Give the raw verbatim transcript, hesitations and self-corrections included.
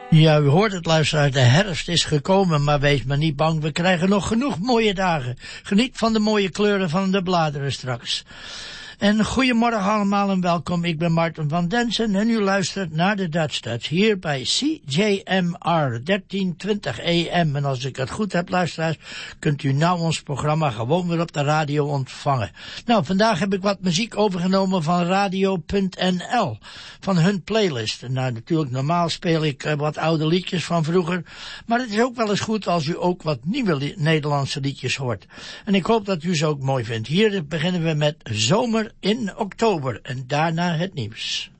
Ja, u hoort het, luisteraars, de herfst is gekomen, maar wees maar niet bang, we krijgen nog genoeg mooie dagen. Geniet van de mooie kleuren van de bladeren straks. En goedemorgen allemaal en welkom, ik ben Martin van Densen en u luistert naar de Dutch Touch hier bij C J M R dertien twintig A M. En als ik het goed heb, luisteraars, kunt u nou ons programma gewoon weer op de radio ontvangen. Nou, vandaag heb ik wat muziek overgenomen van radio punt N L, van hun playlist. En nou, natuurlijk, normaal speel ik uh, wat oude liedjes van vroeger, maar het is ook wel eens goed als u ook wat nieuwe li- Nederlandse liedjes hoort. En ik hoop dat u ze ook mooi vindt. Hier beginnen we met Zomer in oktober en daarna het nieuws.